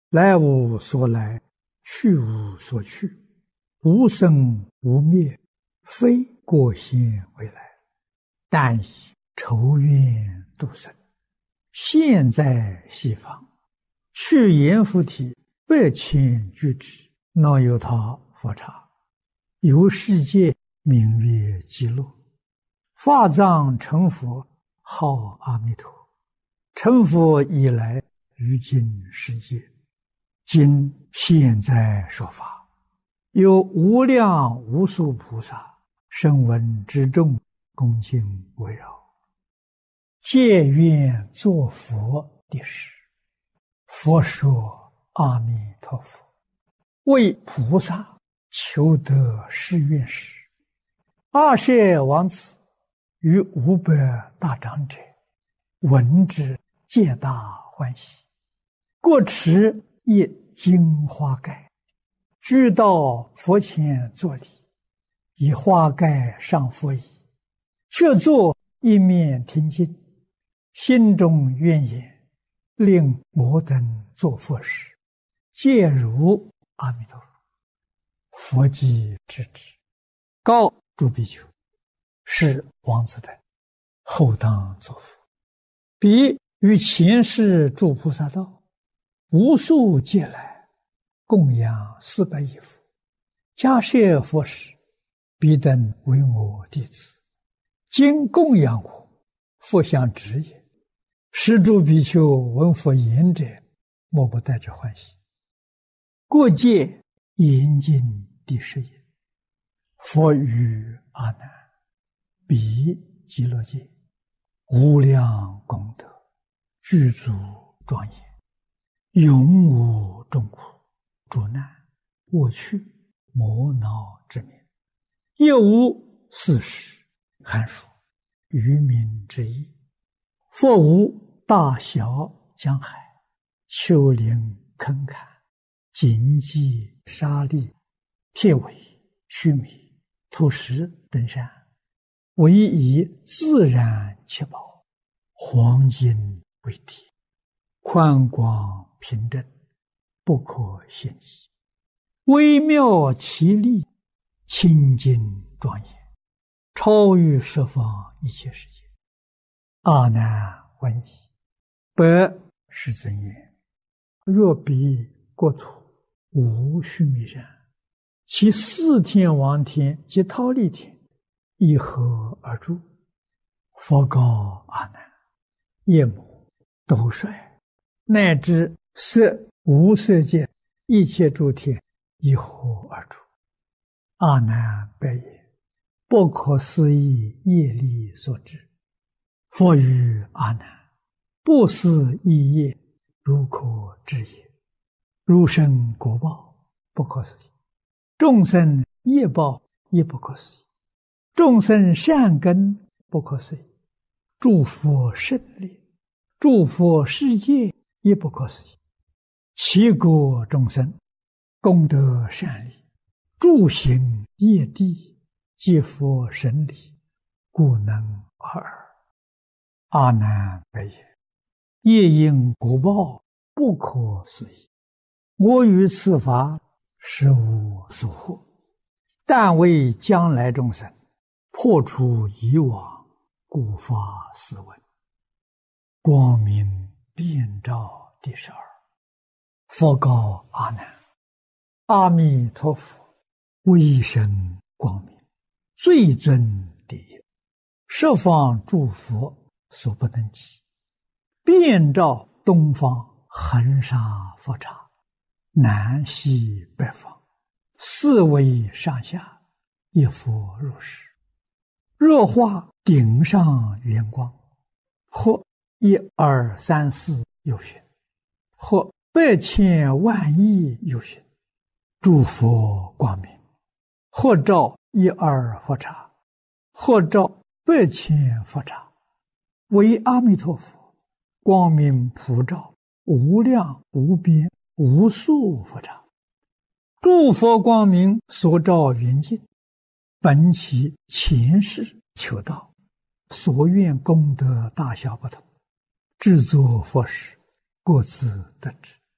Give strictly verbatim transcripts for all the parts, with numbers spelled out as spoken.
来无所来，去无所去，无生无灭，非过先未来，但以仇怨度生，现在西方，去阎浮提百千俱胝，那由他佛刹，由世界名曰极乐，法藏成佛，号阿弥陀。成佛以来，于今世界，今现在说法，有无量无数菩萨声闻之众，恭敬围绕，皆愿作佛的事。佛说阿弥陀佛，为菩萨求得誓愿时，阿舍王子与五百大长者闻之，皆大欢喜，各持一金花盖，俱到佛前作礼，以花盖上佛椅，却坐一面听经，心中愿言，令我等作佛时，皆如阿弥陀佛。佛即知之，告诸比丘，是王子等后当作佛。彼于前世诸菩萨道，无数劫来，供养四百亿佛，迦叶佛时，彼等为我弟子，今供养我，佛相指也。是诸比丘闻佛言者，莫不带着欢喜。过界严禁第十也。佛语阿难：彼极乐界，无量功德，具足庄严，永无众苦、诸难、恶趣、魔恼之名，亦无四时、寒暑、愚民之意。佛无大小江海、丘陵坑坎、荆棘沙砾、铁苇、须弥、土石等山，唯以自然七宝、黄金为体，宽广平正，不可限计，微妙奇丽，清净庄严，超越十方一切世界。阿难闻已，百世尊言：若彼国土无须弥山，其四天王天及忉利天，一合而住。佛告阿难：夜母、斗率，乃至色无色界一切诸天，一合而住。阿难白言：不可思议业力所致。佛语阿难：不思议业，如可知也。如生果报，不可思议；众生业报，也不可思议；众生善根，不可思议；诸佛胜利，诸佛世界，也不可思议。其国众生，功德善利，诸行业地，皆佛神力，故能尔。阿难白言：业因果报，不可思议。我于此法，实无所获，但为将来众生破除以往，故发斯文。光明遍照第十二。佛告阿难：阿弥陀佛，威神光明，最尊第一，十方诸佛所不能及，遍照东方恒沙佛刹，南西北方，四维上下，一佛如是。若化顶上圆光，或一二三四有寻，或百千万亿有寻，诸佛光明，或照一二佛刹，或照百千佛刹，为阿弥陀佛，光明普照，无量无边无数佛刹。诸佛光明所照圆净，本其前世求道，所愿功德大小不同，制作佛时，各自得知。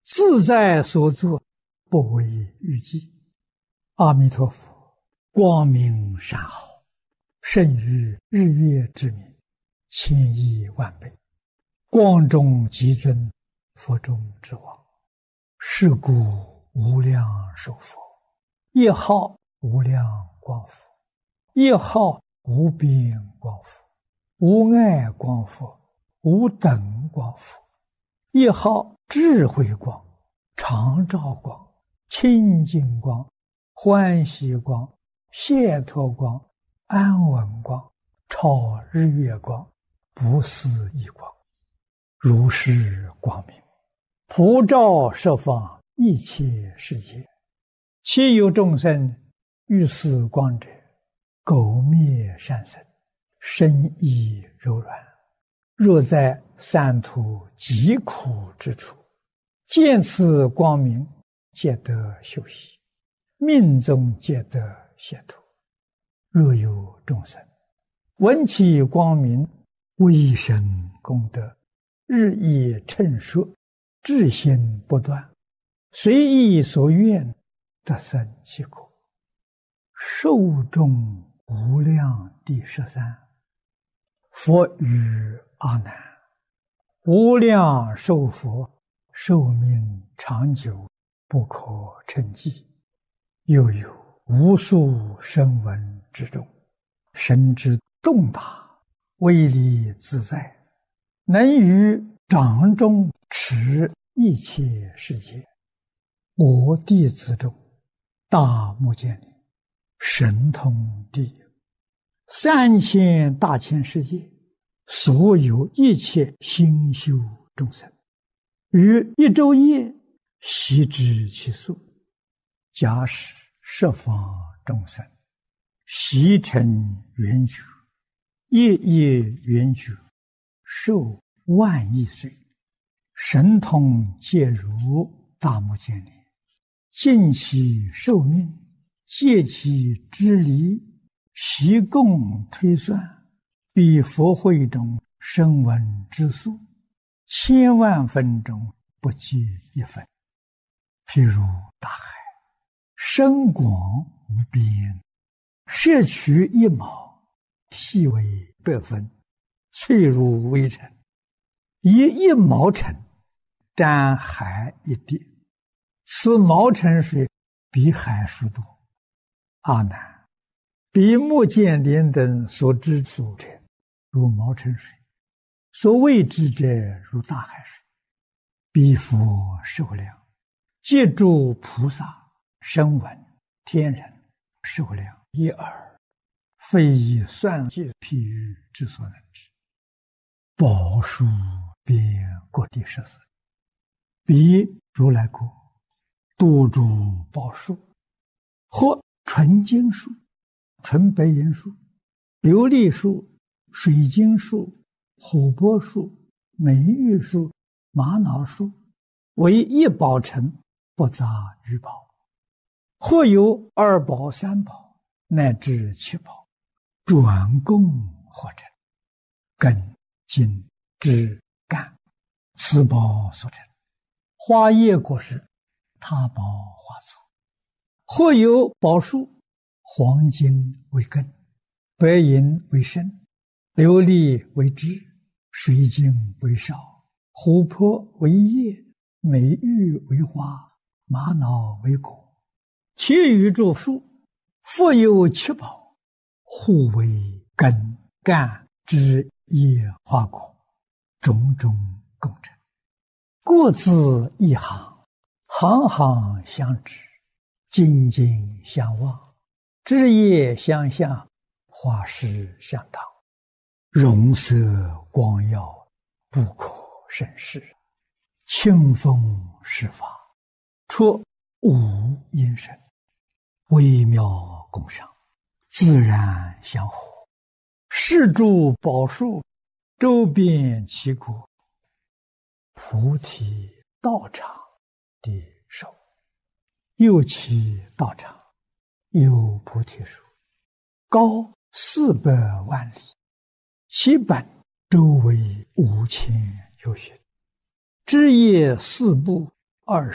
自在所作，不为预计。阿弥陀佛，光明善好，胜于日月之明，千亿万倍。光中极尊，佛中之王。是故无量寿佛，一号无量光佛，一号无边光佛，无碍光佛，无等光佛，一号智慧光、常照光、清净光、欢喜光、解脱光、安稳光、超日月光、不思议光，如是光明，普照十方一切世界。其有众生欲思光者，苟灭善生，身意柔软。若在三途极苦之处，见此光明，皆得休息，命中皆得解脱。若有众生闻其光明，微生功德，日益称说，至心不断，随意所愿，得生其果。寿终无量第十三。佛语阿难：无量寿佛，寿命长久，不可称计。又有无数声闻之中，神之动大，威力自在，能于掌中持一切世界。我弟子中，大目犍连神通第一，三千大千世界所有一切心修众生，于一昼夜悉知其数。假使十方众生悉成圆觉，夜夜圆觉，寿万亿岁，神通皆如大目犍连，尽其寿命，借其之离，习共推算，比佛会中声闻之数，千万分中不计一分。譬如大海，深广无边，摄取一毛，细为百分，脆如微尘，以一毛尘沾海一滴，此毛尘水比海数多。阿难，比目犍连等所知数者，如毛尘水；所未知者，如大海水。彼佛寿量，借诸菩萨、声闻、天人寿量一耳，非以算计譬喻之所能知。宝树遍各地十四，彼如来国，多诸宝树，或纯金树、纯白银树、琉璃树、水晶树、琥珀树、美玉树、玛瑙树，为一宝城，不杂于宝。或有二宝、三宝，乃至七宝，转供或成，根、茎、枝、干，此宝所成。花叶果实，他宝花簇。或有宝树，黄金为根，白银为身，琉璃为枝，水晶为少，琥珀为叶，美玉为花，玛瑙为果。其余诸树，复有七宝，互为根、干、枝、叶、花、果，种种共成，各自一行，行行相知，紧紧相望，枝叶相向，花实相当，容色光耀，不可胜视。清风施法，出无因声，微妙共赏，自然相合。是诸宝树，周遍其国。菩提道场的手，右其道场有菩提树，高四百万里，其本周围五千由旬，枝叶四部， 二